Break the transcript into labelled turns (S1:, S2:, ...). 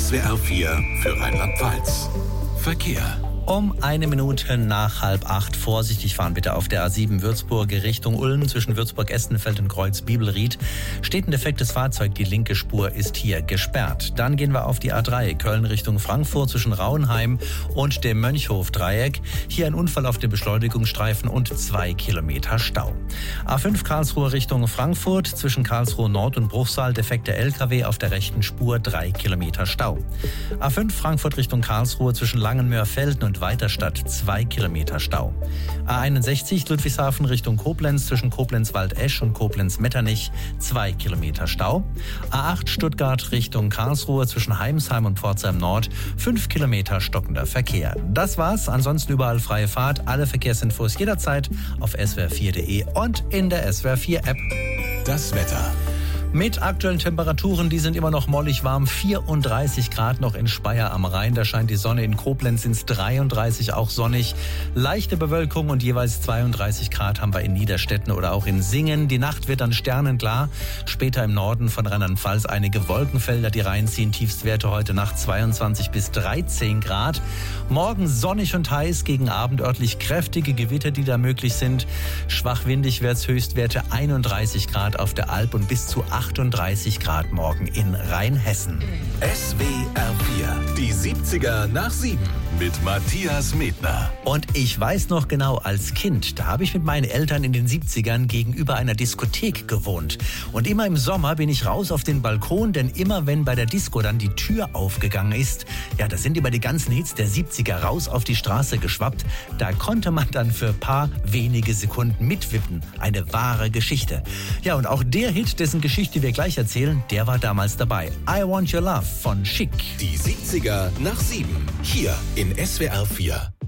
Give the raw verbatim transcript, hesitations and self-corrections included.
S1: S W R vier für Rheinland-Pfalz. Verkehr.
S2: Um eine Minute nach halb acht. Vorsichtig fahren bitte auf der A sieben Würzburg Richtung Ulm. Zwischen Würzburg-Estenfeld und Kreuz-Bibelried steht ein defektes Fahrzeug. Die linke Spur ist hier gesperrt. Dann gehen wir auf die A drei Köln Richtung Frankfurt zwischen Rauenheim und dem Mönchhof-Dreieck. Hier ein Unfall auf dem Beschleunigungsstreifen und zwei Kilometer Stau. A fünf Karlsruhe Richtung Frankfurt zwischen Karlsruhe Nord und Bruchsal. Defekter L K W auf der rechten Spur, drei Kilometer Stau. A fünf Frankfurt Richtung Karlsruhe zwischen Langenmöhr-Felden und Weiterstadt, zwei Kilometer Stau. A einundsechzig Ludwigshafen Richtung Koblenz zwischen Koblenz-Waldesch und Koblenz-Metternich, zwei Kilometer Stau. A acht Stuttgart Richtung Karlsruhe zwischen Heimsheim und Pforzheim Nord, fünf Kilometer stockender Verkehr. Das war's, ansonsten überall freie Fahrt. Alle Verkehrsinfos jederzeit auf S W R vier punkt de und in der S W R vier App.
S1: Das Wetter.
S2: Mit aktuellen Temperaturen, die sind immer noch mollig warm, vierunddreißig Grad noch in Speyer am Rhein, da scheint die Sonne, in Koblenz sind es dreiunddreißig, auch sonnig, leichte Bewölkung und jeweils zweiunddreißig Grad haben wir in Niederstetten oder auch in Singen. Die Nacht wird dann sternenklar, später im Norden von Rheinland-Pfalz einige Wolkenfelder, die reinziehen, Tiefstwerte heute Nacht zweiundzwanzig bis dreizehn Grad. Morgen sonnig und heiß, gegen Abend örtlich kräftige Gewitter, die da möglich sind. Schwach windig wird's, Höchstwerte einunddreißig Grad auf der Alp und bis zu achtunddreißig Grad morgen in Rheinhessen.
S1: S W R vier, die siebziger nach sieben mit Matthias Medner.
S2: Und ich weiß noch genau, als Kind, da habe ich mit meinen Eltern in den siebzigern gegenüber einer Diskothek gewohnt. Und immer im Sommer bin ich raus auf den Balkon, denn immer wenn bei der Disco dann die Tür aufgegangen ist, ja, da sind immer die ganzen Hits der siebziger raus auf die Straße geschwappt. Da konnte man dann für ein paar wenige Sekunden mitwippen. Eine wahre Geschichte. Ja, und auch der Hit, dessen Geschichte die wir gleich erzählen, der war damals dabei. I Want Your Love von Chic.
S1: Die siebziger nach sieben, hier in S W R vier.